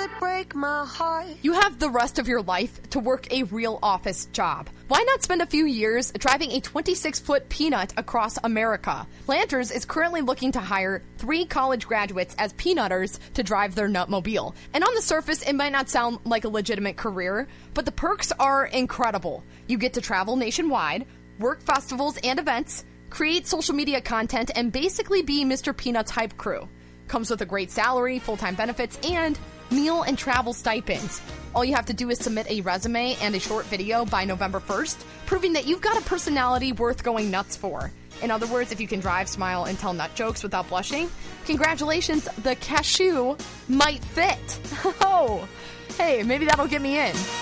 break my heart. You have the rest of your life to work a real office job. Why not spend a few years driving a 26-foot peanut across America? Planters is currently looking to hire 3 college graduates as peanutters to drive their Nutmobile. And on the surface, it might not sound like a legitimate career, but the perks are incredible. You get to travel nationwide, work festivals and events, create social media content, and basically be Mr. Peanut's hype crew. Comes with a great salary, full-time benefits, and meal and travel stipends. All you have to do is submit a resume and a short video by November 1st, proving that you've got a personality worth going nuts for. In other words, if you can drive, smile, and tell nut jokes without blushing, congratulations, the cashew might fit. Oh, hey, maybe that'll get me in.